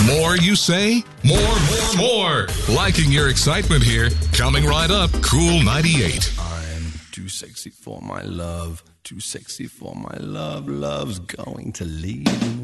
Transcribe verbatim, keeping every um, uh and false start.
More, you say? More, more, more. Liking your excitement here. Coming right up, Cool ninety-eight. I'm too sexy for my love. Too sexy for my love. Love's going to leave me.